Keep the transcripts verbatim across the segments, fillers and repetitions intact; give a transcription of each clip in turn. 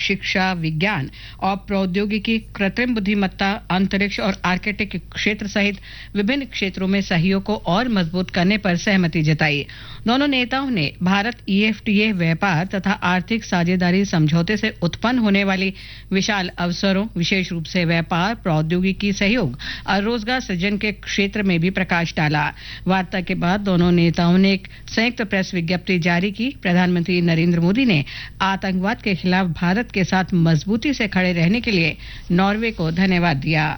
शिक्षा, विज्ञान और प्रौद्योगिकी, कृत्रिम बुद्धिमत्ता, अंतरिक्ष और आर्कटिक क्षेत्र सहित विभिन्न क्षेत्रों में सहयोग को और मजबूत करने पर सहमति जताई। दोनों नेताओं ने Bharat E F T A व्यापार तथा आर्थिक साझेदारी समझौते से उत्पन्न होने वाली विशाल अवसरों, विशेष रूप से व्यापार, प्रौद्योगिकी सहयोग और रोजगार सृजन के क्षेत्र में भी प्रकाश डाला। वार्ता के बाद दोनों नेताओं ने एक संयुक्त प्रेस विज्ञप्ति जारी की। प्रधानमंत्री नरेंद्र मोदी ने आतंकवाद के खिलाफ भारत के साथ मजबूती से खड़े रहने के लिए नॉर्वे को धन्यवाद दिया।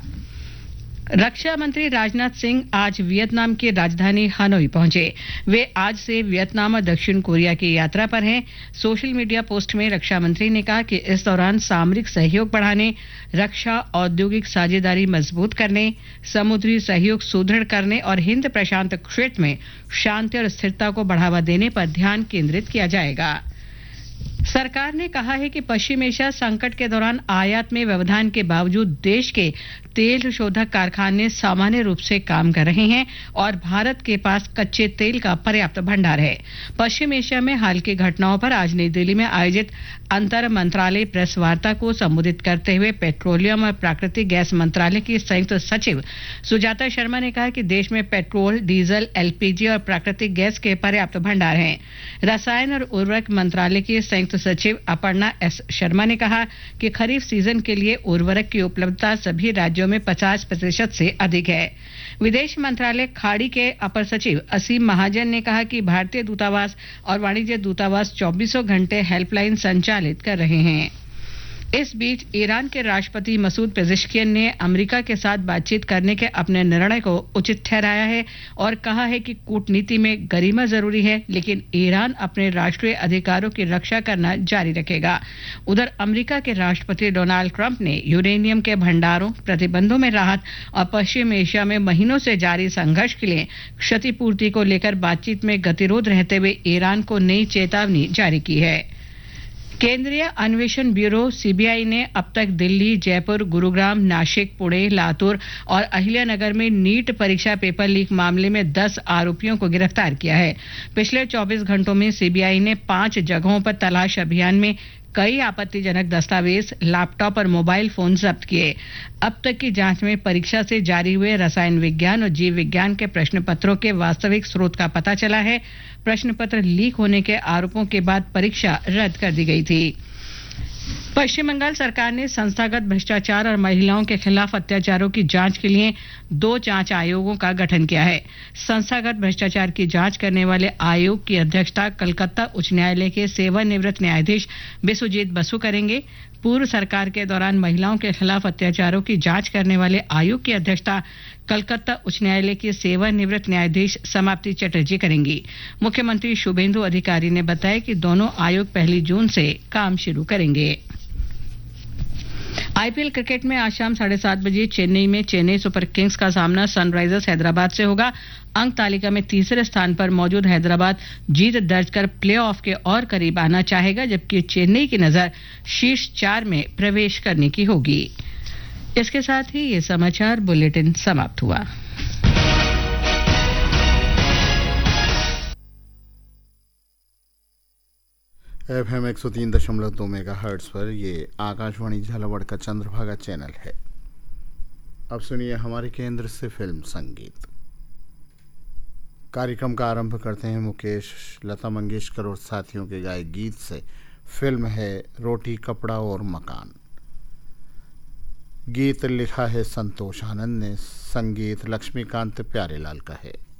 रक्षा मंत्री राजनाथ सिंह आज वियतनाम की राजधानी हनोई पहुंचे। वे आज से वियतनाम और दक्षिण कोरिया की यात्रा पर हैं। सोशल मीडिया पोस्ट में रक्षा मंत्री ने कहा कि इस दौरान सामरिक सहयोग बढ़ाने, रक्षा औद्योगिक साझेदारी मजबूत करने, समुद्री सहयोग सुदृढ़ करने और हिंद प्रशांत क्षेत्र में शांति और स्थिरता को बढ़ावा देने पर ध्यान केंद्रित किया जाएगा। सरकार ने कहा है कि पश्चिम एशिया संकट के दौरान आयात में व्यवधान के बावजूद देश के तेल शोधक कारखाने सामान्य रूप से काम कर रहे हैं और भारत के पास कच्चे तेल का पर्याप्त भंडार है। पश्चिम एशिया में हाल की घटनाओं पर आज नई दिल्ली में आयोजित अंतर मंत्रालय प्रेस वार्ता को संबोधित करते हुए पेट्रोलियम और प्राकृतिक गैस मंत्रालय की संयुक्त सचिव सुजाता शर्मा ने कहा कि देश में petrol, diesel, L P G और प्राकृतिक गैस के पर्याप्त भंडार हैं। रसायन और उर्वरक मंत्रालय की संयुक्त सचिव अपर्णा एस शर्मा ने कहा कि खरीफ सीजन के लिए उर्वरक की उपलब्धता सभी राज्यों में पचास प्रतिशत से अधिक है। विदेश मंत्रालय खाड़ी के अपर सचिव असीम महाजन ने कहा कि भारतीय दूतावास और वाणिज्य दूतावास चौबीसों घंटे हेल्पलाइन संचालित कर रहे हैं। इस बीच ईरान के राष्ट्रपति मसूद पेजेश्कियन ने अमेरिका के साथ बातचीत करने के अपने निर्णय को उचित ठहराया है और कहा है कि कूटनीति में गरिमा जरूरी है, लेकिन ईरान अपने राष्ट्रीय अधिकारों की रक्षा करना जारी रखेगा। उधर अमेरिका के राष्ट्रपति डोनाल्ड ट्रंप ने यूरेनियम के भंडारों, प्रतिबंधों में राहत और पश्चिम एशिया में महीनों से जारी संघर्ष के लिए क्षतिपूर्ति को लेकर बातचीत में गतिरोध रहते हुए ईरान को नई चेतावनी जारी की है। केंद्रीय अन्वेषण ब्यूरो सी बी आई ने अब तक दिल्ली, जयपुर, गुरुग्राम, नासिक, पुणे, लातूर और अहिल्यानगर में नीट परीक्षा पेपर लीक मामले में दस आरोपियों को गिरफ्तार किया है। पिछले चौबीस घंटों में सी बी आई ने पांच जगहों पर तलाश अभियान में कई आपत्तिजनक दस्तावेज, लैपटॉप और मोबाइल फोन जब्त किए। अब तक की जांच में परीक्षा से जारी हुए रसायन विज्ञान और जीव विज्ञान के प्रश्न पत्रों के वास्तविक स्रोत का पता चला है। प्रश्न पत्र लीक होने के आरोपों के बाद परीक्षा रद्द कर दी गई थी। पश्चिम बंगाल सरकार ने संस्थागत भ्रष्टाचार और महिलाओं के खिलाफ अत्याचारों की जांच के लिए दो जांच आयोगों का गठन किया है। संस्थागत भ्रष्टाचार की जांच करने वाले आयोग की अध्यक्षता कलकत्ता उच्च न्यायालय के सेवानिवृत्त न्यायाधीश बिस्वजीत बसु करेंगे। पूर्व सरकार के दौरान महिलाओं के खिलाफ अत्याचारों की जांच करने वाले आयोग की अध्यक्षता कलकत्ता उच्च न्यायालय की सेवानिवृत्त न्यायाधीश समाप्ति चटर्जी करेंगी। मुख्यमंत्री शुभेंदु अधिकारी ने बताया कि दोनों आयोग पहली जून से काम शुरू करेंगे। आई पी एल क्रिकेट में आज शाम साढ़े सात बजे चेन्नई में चेन्नई सुपर किंग्स का सामना सनराइजर्स हैदराबाद से होगा। अंक तालिका में तीसरे स्थान पर मौजूद हैदराबाद जीत दर्ज कर प्लेऑफ के और करीब आना चाहेगा, जबकि चेन्नई की नजर शीर्ष चार में प्रवेश करने की होगी। इसके साथ ही ये समाचार बुलेटिन समाप्त हुआ। एफ एम एक सौ तीन दशमलव दो मेगा हर्ट्ज पर ये आकाशवाणी झालावाड़ का चंद्रभागा चैनल है। अब सुनिए हमारे केंद्र से फिल्म संगीत। कार्यक्रम का आरंभ करते हैं मुकेश, लता मंगेशकर और साथियों के गाए गीत से। फिल्म है रोटी, कपड़ा और मकान। गीत लिखा है संतोष आनंद ने, संगीत लक्ष्मीकांत प्यारेलाल का है।